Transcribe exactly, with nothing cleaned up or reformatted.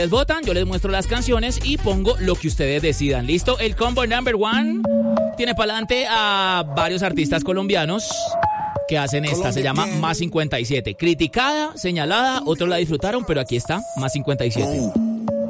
Ustedes votan, yo les muestro las canciones y pongo lo que ustedes decidan. ¿Listo? El combo number one tiene para adelante a varios artistas colombianos que hacen esta, se llama Más cincuenta y siete. Criticada, señalada, otros la disfrutaron, pero aquí está, Más cincuenta y siete.